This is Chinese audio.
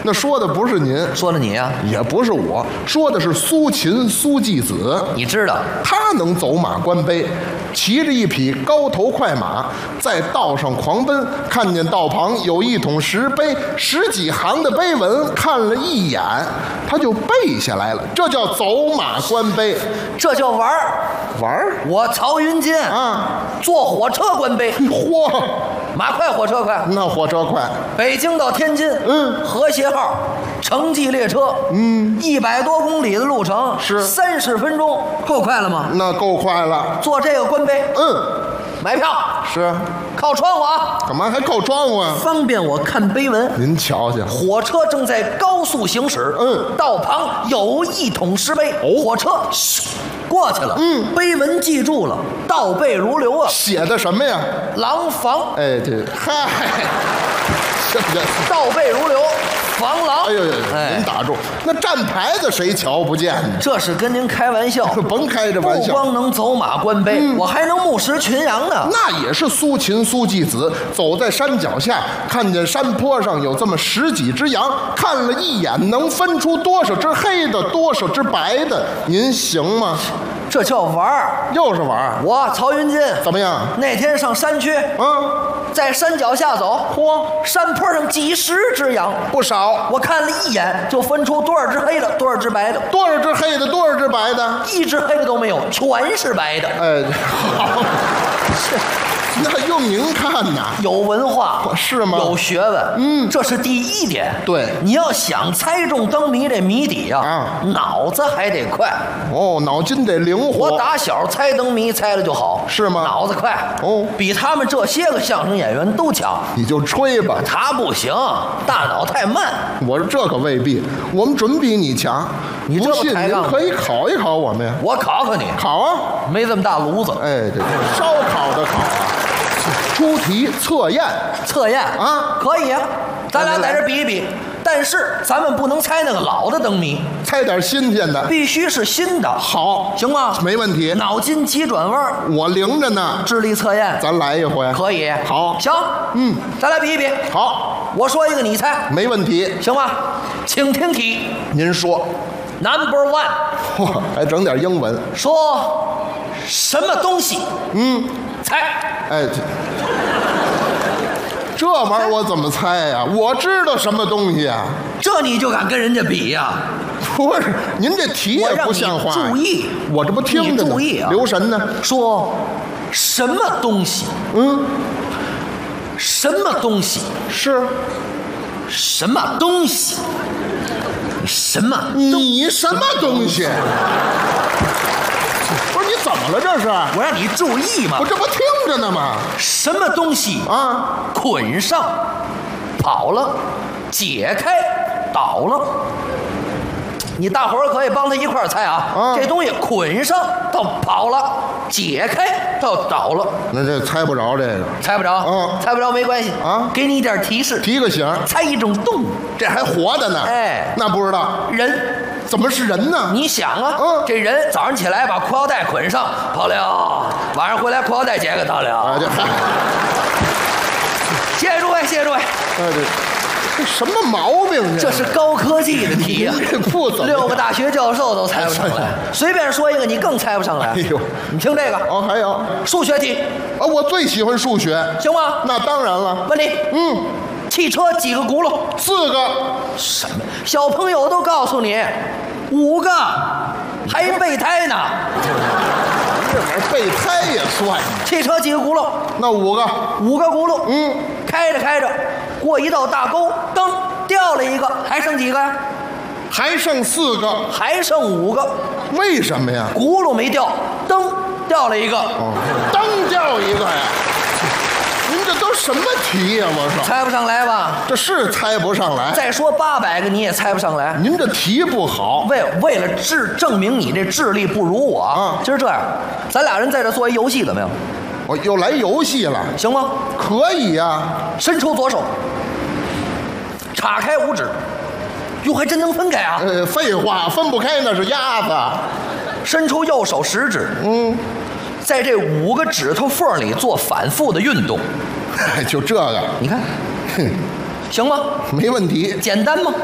那说的不是您， 说的你呀、 也不是我，说的是苏秦苏季子。 你知道， 他能走马观碑，骑着一匹高头快马，在道上狂奔，看见道旁有一桶石碑，十几行的碑文，看了一眼，他就背下来了。这叫走马观碑。 这叫玩儿。 玩儿我曹云金啊， 坐火车观碑， 嚯， 马快火车快， 那火车快， 北京到天津，和谐号城际列车，100多公里的路程是 30分钟，够快了吗？ 那够快了。 坐这个观碑，买票是， 靠窗户啊， 干嘛还靠窗户啊？ 方便我看碑文。 您瞧瞧， 火车正在高速行驶，道旁有一桶石碑，火车咻过去了，碑文记住了，倒背如流啊。 写的什么呀？ 廊坊， 哎，这嗨，这倒背如流，防狼。 哎呦呦，您打住！那站牌子谁瞧不见呢？ 这是跟您开玩笑， 甭开这玩笑。 不光能走马观碑，我还能牧食群羊呢。 那也是苏秦苏季子走在山脚下，看见山坡上有这么10几只羊，看了一眼，能分出多少只黑的，多少只白的，您行吗？ 这叫玩儿。 又是玩儿。 我曹云金怎么样？ 那天上山区，在山脚下走， 嚯， 山坡上几十只羊， 不少。 我看了一眼就分出多少只黑的，多少只白的， 多少只黑的，多少只白的？ 一只黑的都没有，全是白的。 哎，好，那用您看呐， 有文化是吗？ 有学问，这是第一点。 对， 你要想猜中灯谜这谜底啊，脑子还得快。 哦，脑筋得灵活。 我打小猜灯谜猜的就好， 是吗？ 脑子快哦， 比他们这些个相声演员都强。 你就吹吧， 他不行，大脑太慢。 我说这可未必，我们准比你强。 你这不信您么抬杠可以考一考我们呀。 我考考你， 考啊， 没这么大炉子。 哎，这烧烤的烤啊，出题测验， 测验啊可以啊，咱俩在这比一比。但是咱们不能猜那个老的灯谜， 猜点新鲜的， 必须是新的。 好， 行吗？ 没问题。 脑筋急转弯， 我灵着呢， 智力测验， 咱来一回。 可以。 好， 行，咱来比一比。 好， 我说一个，你猜， 没问题。 行吗？请听题。 您说， Number one， 嚯，还整点英文。 说什么东西？猜。 哎，这玩意儿我怎么猜呀？我知道什么东西啊？ 这你就敢跟人家比呀？ 不是，您这题也不像话。 注意， 我这不听着呢， 你注意啊， 留神呢。 说什么东西？什么东西？ 是什么东西？什么？ 你什么东西？不是你怎么了？这是？ 我让你注意嘛。 我这不听着呢吗？ 什么东西啊？ 捆上，跑了，解开，倒了。你大伙儿可以帮他一块儿猜啊。这东西捆上到跑了，解开到倒了。 那这猜不着这个， 猜不着。猜不着没关系啊。 给你一点提示， 提个醒， 猜一种动物， 这还活的呢。 哎， 那不知道人。 怎么是人呢？ 你想啊，这人早上起来把裤腰带捆上跑了，晚上回来裤腰带解开倒了。谢谢诸位，谢谢诸位。 这什么毛病？ 这是高科技的题呀， 不怎么 6个大学教授都猜不上来。随便说一个，你更猜不上来。 哎呦， 你听这个还有数学题我最喜欢数学， 行吗？ 那当然了。 问你，汽车几个轱辘 ？4个。 什么？小朋友都告诉你，5个，还备胎呢。 这玩意儿备胎也算。 汽车几个轱辘？ 那5个。 5个轱辘。开着开着，过一道大沟，灯掉了一个，还剩几个呀？ 还剩4个， 还剩5个。 为什么呀？ 轱辘没掉，灯掉了一个。 灯掉一个呀？您这都什么题呀？我说猜不上来吧？ 这是猜不上来。 再说800个你也猜不上来。 您这题不好。 为了证明你这智力不如我今儿这样，咱俩人在这做一游戏怎么样？ 又来游戏了， 行吗？ 可以呀。 伸出左手，岔开5指。哟，还真能分开啊！ 废话，分不开那是鸭子。 伸出右手食指，在这5个指头缝里做反复的运动。 就这个， 你看，行吗？ 没问题。 简单吗？